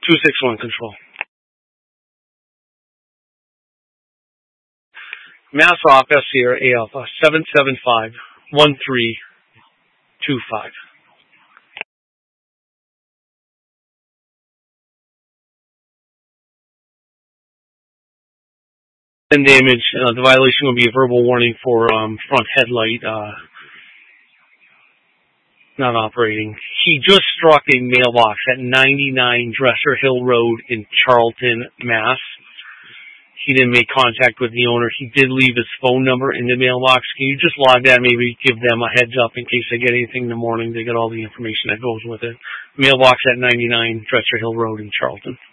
261 control. Mass office here, Alpha 775-1325. And damage. The violation will be a verbal warning for front headlight not operating. He just struck a mailbox at 99 Dresser Hill Road in Charlton, Mass. He didn't make contact with the owner. He did leave his phone number in the mailbox. Can you just log that? Maybe give them a heads up in case they get anything in the morning. They get all the information that goes with it. Mailbox at 99 Dresser Hill Road in Charlton.